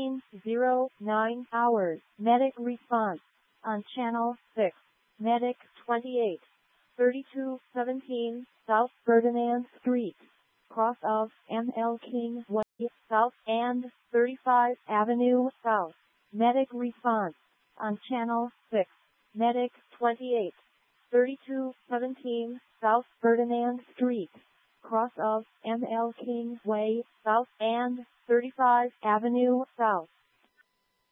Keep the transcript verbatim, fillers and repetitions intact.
seventeen oh nine hours. Medic response on Channel six. Medic twenty-eight thirty-two seventeen South Ferdinand Street, cross of M L King Way South and thirty-five Avenue South. Medic response on Channel six. Medic twenty-eight thirty-two seventeen South Ferdinand Street, cross of M L King Way South and thirty-five Avenue South.